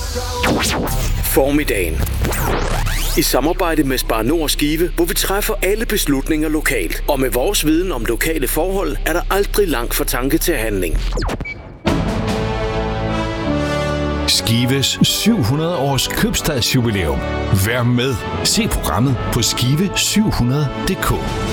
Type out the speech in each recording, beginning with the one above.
Formiddagen. I samarbejde med Spar Nord Skive, hvor vi træffer alle beslutninger lokalt. Og med vores viden om lokale forhold, er der aldrig langt fra tanke til handling. Skives 700 års købstadsjubilæum. Vær med. Se programmet på skive700.dk.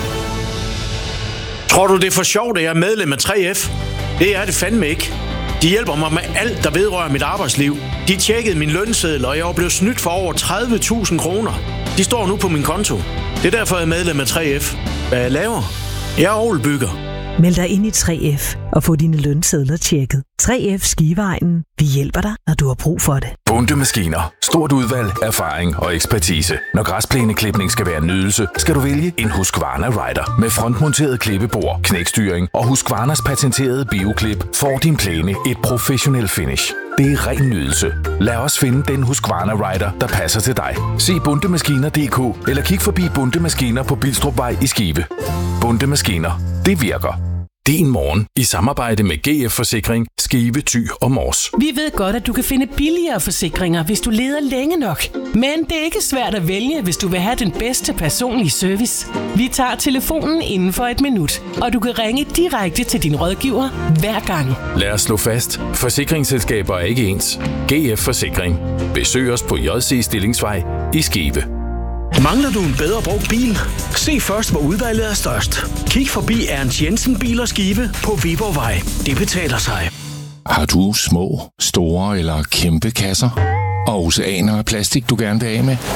Tror du, det er for sjovt, at jeg er medlem af 3F? Det er det fandme ikke. De hjælper mig med alt, der vedrører mit arbejdsliv. De tjekkede min lønseddel, og jeg var blevet snydt for over 30.000 kroner. De står nu på min konto. Det er derfor, jeg er medlem af 3F. Hvad jeg laver? Jeg er orgelbygger. Meld dig ind i 3F og få dine lønsedler tjekket. 3F Skiveegnen. Vi hjælper dig, når du har brug for det. Bunde Maskiner. Stort udvalg, erfaring og ekspertise. Når græsplæneklipning skal være en nydelse, skal du vælge en Husqvarna Rider. Med frontmonteret klippebord, knækstyring og Husqvarnas patenterede bioklip får din plæne et professionelt finish. Det er ren nydelse. Lad os finde den Husqvarna Rider, der passer til dig. Se bundemaskiner.dk eller kig forbi Bunde Maskiner på Bilstrupvej i Skive. Bunde Maskiner. Det virker. Din morgen i samarbejde med GF Forsikring, Skive, Thy og Mors. Vi ved godt, at du kan finde billigere forsikringer, hvis du leder længe nok. Men det er ikke svært at vælge, hvis du vil have den bedste personlige service. Vi tager telefonen inden for et minut, og du kan ringe direkte til din rådgiver hver gang. Lad os slå fast. Forsikringsselskaber er ikke ens. GF Forsikring. Besøg os på JC Stillingsvej i Skive. Mangler du en bedre brugt bil? Se først, hvor udvalget er størst. Kig forbi Ernst Jensen Bil og Skive på Viborgvej. Det betaler sig. Har du små, store eller kæmpe kasser? Og oceaner af plastik, du gerne vil af med?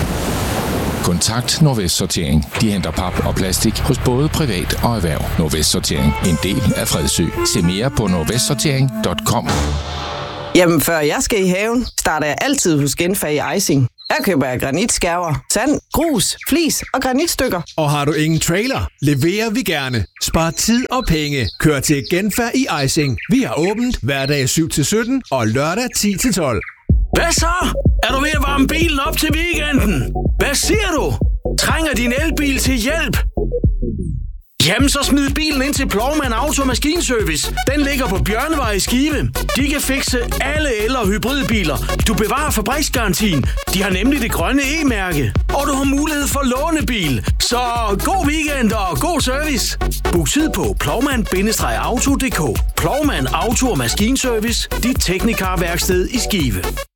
Kontakt Nordvest Sortering. De henter pap og plastik hos både privat og erhverv. Nordvest Sortering. En del af Fredsø. Se mere på nordvestsortering.com. Jamen, før jeg skal i haven, starter jeg altid hos Genfag Icing. Her køber jeg granitskærver, sand, grus, flis og granitstykker. Og har du ingen trailer, leverer vi gerne. Spar tid og penge. Kør til Genfag i Icing. Vi har åbent hverdag 7-17 og lørdag 10-12. Hvad så? Er du ved at varme bilen op til weekenden? Hvad siger du? Trænger din elbil til hjælp? Jamen, så smid bilen ind til Plovman Auto Maskinservice. Den ligger på Bjørnevej i Skive. De kan fikse alle el- og hybridbiler. Du bevarer fabriksgarantien. De har nemlig det grønne E-mærke. Og du har mulighed for lånebil. Så god weekend og god service. Book tid på plovman-auto.dk. Plovman Auto Maskinservice. Dit teknikerværksted i Skive.